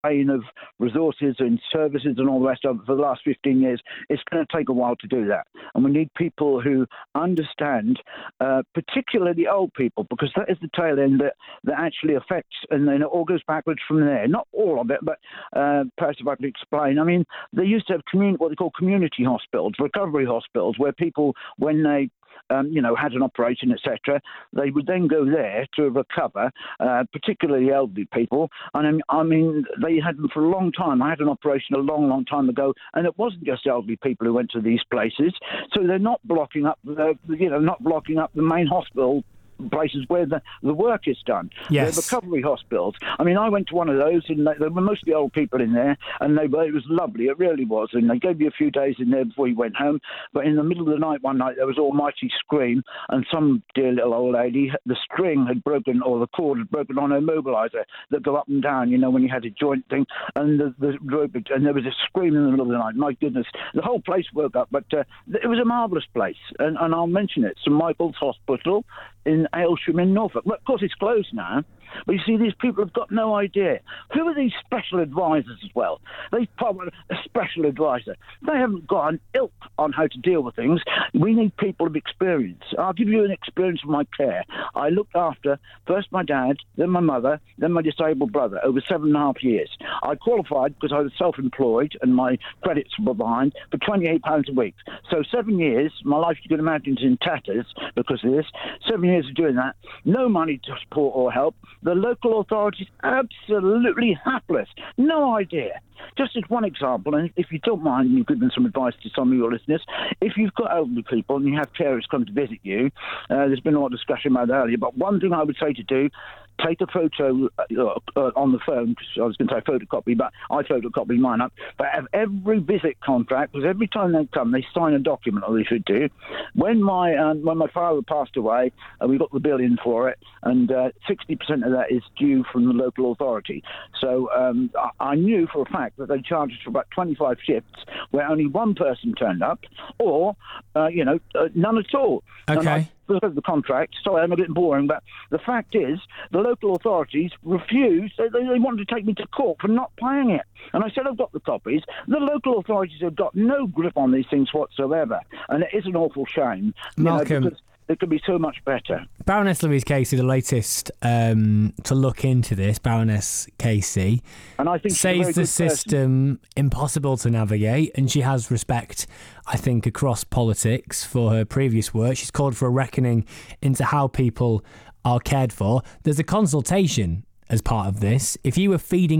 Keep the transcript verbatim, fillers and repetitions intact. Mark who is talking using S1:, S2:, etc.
S1: drain of resources and services and all the rest of it for the last fifteen years. It's going to take a while to do that. And we need people who understand, uh, particularly old people, because that is the tail end that, that actually affects, and then it all goes backwards from there. Not all of it, but uh, perhaps if I could explain. I mean, they used to have commun- what they call community hospitals, recovery hospitals, where people, when they Um, you know, had an operation, et cetera, they would then go there to recover, uh, particularly elderly people. And I mean, I mean, they had them for a long time. I had an operation a long, long time ago, and it wasn't just elderly people who went to these places. So they're not blocking up, the, you know, not blocking up the main hospital places where the, the work is done.
S2: Yes.
S1: They're recovery hospitals. I mean, I went to one of those, and they, there were mostly old people in there, and they, it was lovely. It really was. And they gave you a few days in there before you went home. But in the middle of the night one night, there was almighty scream, and some dear little old lady, the string had broken, or the cord had broken on her mobiliser that go up and down, you know, when you had a joint thing, and the, the rope, and there was a scream in the middle of the night. My goodness, the whole place woke up. But uh, it was a marvellous place, and, and I'll mention it. St Michael's Hospital in Aylsham in Norfolk. Well, of course, it's closed now. But you see, these people have got no idea. Who are these special advisors as well? They've probably a special advisor. They haven't got an ilk on how to deal with things. We need people of experience. I'll give you an experience of my care. I looked after first my dad, then my mother, then my disabled brother over seven and a half years. I qualified because I was self-employed and my credits were behind for twenty-eight pounds a week. So seven years, my life, you can imagine, is in tatters because of this. Seven years of doing that, no money to support or help. The local authorities absolutely hapless. No idea. Just as one example, and if you don't mind, and you've given some advice to some of your listeners, if you've got elderly people and you have carers come to visit you, uh, there's been a lot of discussion about that earlier, but one thing I would say to do, take a photo uh, uh, on the phone, because I was going to say photocopy, but I photocopy mine up, but have every visit contract, because every time they come, they sign a document, or they should do. When my um, when my father passed away, uh, we got the bill in for it, and uh, sixty percent of that is due from the local authority. So um, I, I knew for a fact that they charged us for about twenty-five shifts where only one person turned up, or, uh, you know, uh, none at all.
S2: Okay.
S1: Of the contract. Sorry, I'm a bit boring, but the fact is the local authorities refused. They, they, they wanted to take me to court for not paying it. And I said, I've got the copies. The local authorities have got no grip on these things whatsoever. And it is an awful shame.
S2: Malcolm,
S1: you know, because it could be so much better.
S2: Baroness Louise Casey, the latest um, to look into this, Baroness Casey,
S1: and I think
S2: says the system person. impossible to navigate, and she has respect, I think, across politics for her previous work. She's called for a reckoning into how people are cared for. There's a consultation as part of this. If you were feeding